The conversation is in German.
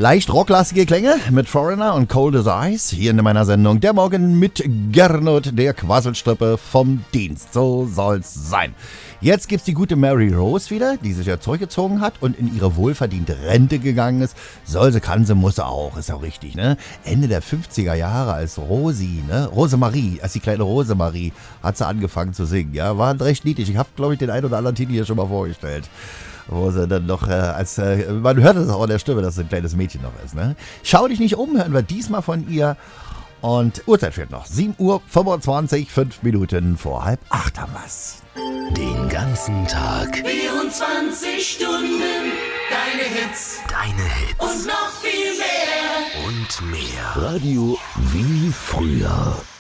Leicht rocklastige Klänge mit Foreigner und Cold as Ice hier in meiner Sendung Der Morgen mit Gernot, der Quasselstrippe vom Dienst. So soll's sein. Jetzt gibt's die gute Mary Rose wieder, die sich ja zurückgezogen hat und in ihre wohlverdiente Rente gegangen ist. Soll sie, kann sie, muss sie auch, ist auch richtig, ne? Ende der 50er Jahre als Rosi, ne? Rosemarie, als die kleine Rosemarie hat sie angefangen zu singen, ja? War recht niedlich. Ich habe, glaube ich, den einen oder anderen Titel hier schon mal vorgestellt. Wo sie dann noch man hört es auch an der Stimme, dass es ein kleines Mädchen noch ist, ne? Schau dich nicht um, hören wir diesmal von ihr. Und Uhrzeit fehlt noch. 7:25 Uhr, 5 Minuten vor 7:30 haben wir's. Den ganzen Tag. 24 Stunden. Deine Hits. Und noch viel mehr. Und mehr. Radio wie früher.